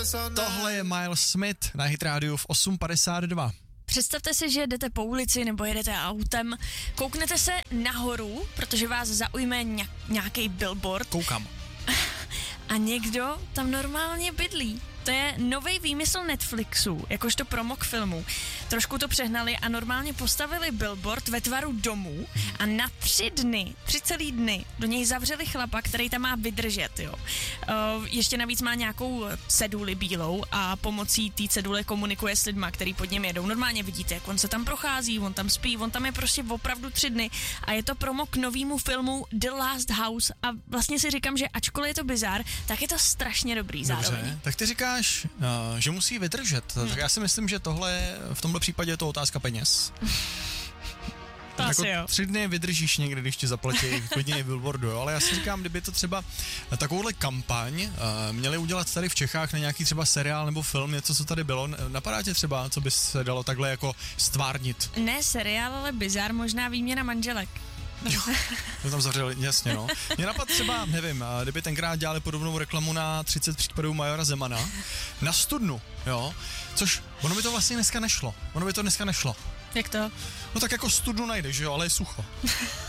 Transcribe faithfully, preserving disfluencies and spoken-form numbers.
Tohle je Miles Smith na Hit Radio v osm padesát dva. Představte si, že jdete po ulici nebo jedete autem, kouknete se nahoru, protože vás zaujme nějaký billboard. Koukám. A někdo tam normálně bydlí. To je nový výmysl Netflixu, jakožto promo k filmu. Trošku to přehnali a normálně postavili billboard ve tvaru domů a na tři dny, tři celý dny, do něj zavřeli chlapa, který tam má vydržet, jo. Uh, ještě navíc má nějakou ceduli bílou a pomocí té cedule komunikuje s lidma, který pod něm jedou. Normálně vidíte, jak on se tam prochází, on tam spí, on tam je prostě opravdu tři dny a je to promo k novému filmu The Last House a vlastně si říkám, že ačkoliv je to bizár, tak je to strašně dobrý zároveň. Dobře, tak ty říkáš, Uh, že musí vydržet. Hmm. Tak já si myslím, že tohle, v tomhle případě je to otázka peněz. To jako asi jo. Tři dny vydržíš někde, když ti zaplatí klidně billboardu, jo. Ale já si říkám, kdyby to třeba takovouhle kampaň uh, měli udělat tady v Čechách na nějaký třeba seriál nebo film, něco, co tady bylo, napadá tě třeba, co by se dalo takhle jako stvárnit? Ne seriál, ale bizár, možná výměna manželek. Jo, to tam zavřeli, jasně, no. Mě napad třeba, nevím, kdyby tenkrát dělali podobnou reklamu na třicet případů Majora Zemana, na Studnu, jo, což ono by to vlastně dneska nešlo, ono by to dneska nešlo. Jak to? No tak jako studnu najdeš, jo, ale je sucho.